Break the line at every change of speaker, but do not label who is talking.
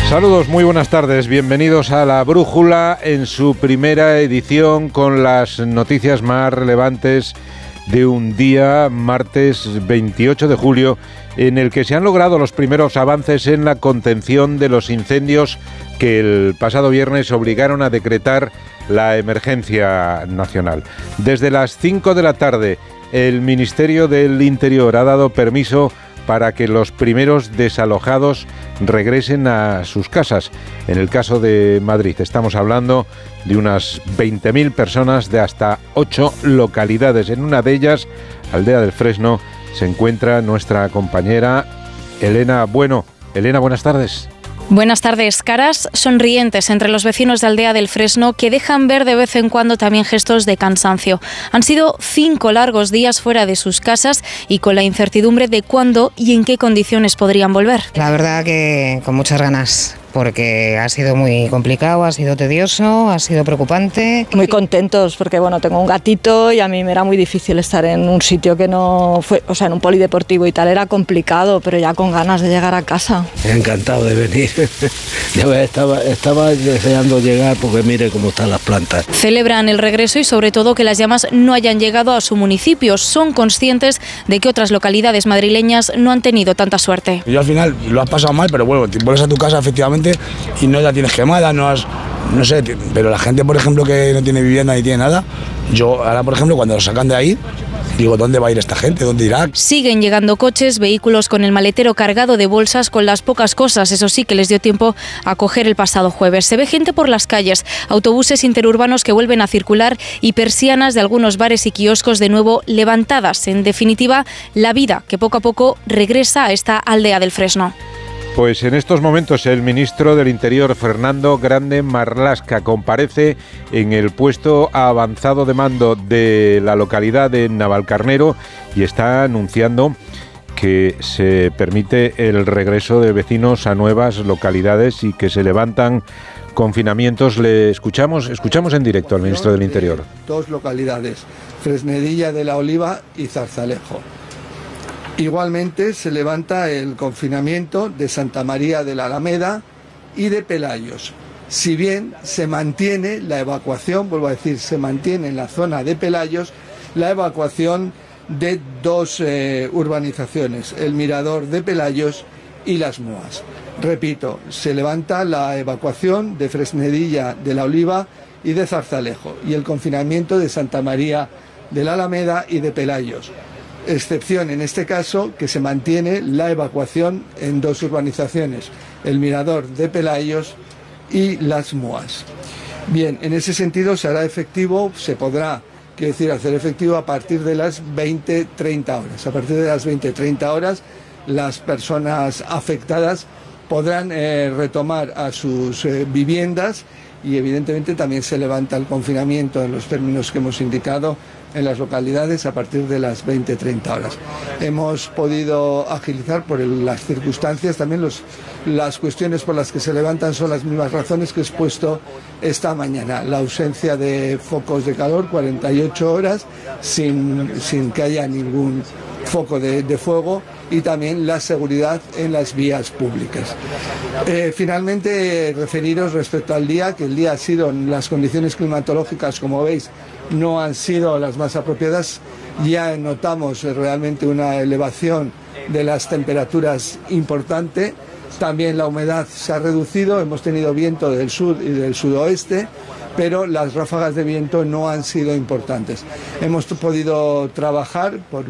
Saludos, muy buenas tardes, bienvenidos a La Brújula en su primera edición con las noticias más relevantes de un día, martes 28 de julio, en el que se han logrado los primeros avances en la contención de los incendios que el pasado viernes obligaron a decretar la emergencia nacional. Desde las 5 de la tarde, el Ministerio del Interior ha dado permiso para que los primeros desalojados regresen a sus casas. En el caso de Madrid estamos hablando de unas 20.000 personas de hasta 8 localidades. En una de ellas, Aldea del Fresno, se encuentra nuestra compañera Elena Bueno. Elena, buenas tardes.
Buenas tardes. Caras sonrientes entre los vecinos de Aldea del Fresno que dejan ver de vez en cuando también gestos de cansancio. Han sido 5 largos días fuera de sus casas y con la incertidumbre de cuándo y en qué condiciones podrían volver.
La verdad que con muchas ganas, porque ha sido muy complicado, ha sido tedioso, ha sido preocupante.
Muy contentos porque tengo un gatito y a mí me era muy difícil estar en un sitio que no fue, en un polideportivo y tal, era complicado, pero ya con ganas de llegar a casa.
Encantado de venir. Yo estaba deseando llegar porque mire cómo están las plantas.
Celebran el regreso y sobre todo que las llamas no hayan llegado a su municipio. Son conscientes de que otras localidades madrileñas no han tenido tanta suerte.
Yo al final lo has pasado mal, pero te vuelves a tu casa efectivamente y no la tienes quemada, no sé, pero la gente, por ejemplo, que no tiene vivienda ni tiene nada, yo ahora, por ejemplo, cuando lo sacan de ahí, digo, ¿dónde va a ir esta gente? ¿Dónde irá?
Siguen llegando coches, vehículos con el maletero cargado de bolsas con las pocas cosas, eso sí, que les dio tiempo a coger el pasado jueves. Se ve gente por las calles, autobuses interurbanos que vuelven a circular y persianas de algunos bares y kioscos de nuevo levantadas. En definitiva, la vida que poco a poco regresa a esta Aldea del Fresno.
Pues en estos momentos el ministro del Interior, Fernando Grande Marlaska, comparece en el puesto avanzado de mando de la localidad de Navalcarnero y está anunciando que se permite el regreso de vecinos a nuevas localidades y que se levantan confinamientos. Le escuchamos en directo al ministro del Interior.
2 localidades, Fresnedilla de la Oliva y Zarzalejo. Igualmente se levanta el confinamiento de Santa María de la Alameda y de Pelayos. Si bien se mantiene la evacuación, vuelvo a decir, se mantiene en la zona de Pelayos la evacuación de 2 urbanizaciones, el Mirador de Pelayos y Las Moas. Repito, se levanta la evacuación de Fresnedilla de la Oliva y de Zarzalejo y el confinamiento de Santa María de la Alameda y de Pelayos. Excepción en este caso que se mantiene la evacuación en 2 urbanizaciones, el Mirador de Pelayos y Las Moas. Bien, en ese sentido se hará efectivo, se podrá, hacer efectivo a partir de las 20-30 horas. A partir de las 20-30 horas las personas afectadas podrán retomar a sus viviendas y evidentemente también se levanta el confinamiento en los términos que hemos indicado en las localidades a partir de las 20-30 horas. Hemos podido agilizar por las circunstancias, también las cuestiones por las que se levantan son las mismas razones que he expuesto esta mañana. La ausencia de focos de calor, 48 horas, sin que haya ningún foco de fuego, y también la seguridad en las vías públicas. Finalmente, referiros respecto al día, que el día ha sido, las condiciones climatológicas, como veis, no han sido las más apropiadas. Ya notamos realmente una elevación de las temperaturas importante. También la humedad se ha reducido, hemos tenido viento del sur y del sudoeste, pero las ráfagas de viento no han sido importantes. Hemos podido trabajar por